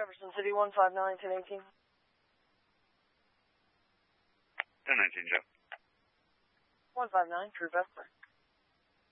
Jefferson City, 159, 1018. 1019, Jeff. 159, True Vesper.